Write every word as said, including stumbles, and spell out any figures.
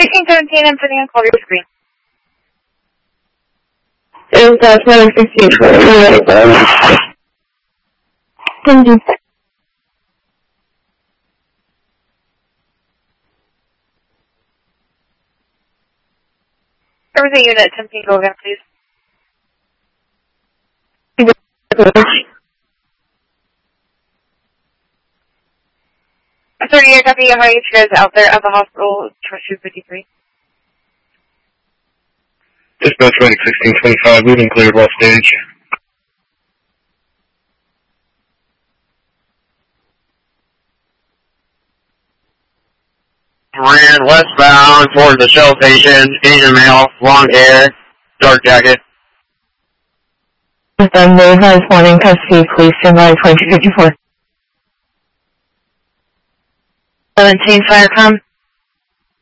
sixteen seventeen, I'm putting on call your screen. Is that seven sixteen? Thank you. Everything unit, attempting to go again, please. I'm sorry, you're talking about how you guys out there at the hospital, two fifty-three. Dispatch medic sixteen twenty-five, moving cleared off stage. Ran westbound towards the Shell station, Asian male, long hair, dark jacket. Sunday has one in custody, please stand by twenty-two fifty-four. seventeen, fire com.